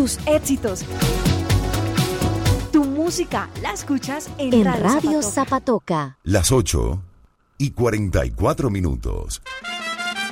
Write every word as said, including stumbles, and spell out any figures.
tus éxitos. Tu música la escuchas en, en Radio, Radio Zapatoca. Zapatoca. Las ocho y cuarenta y cuatro minutos.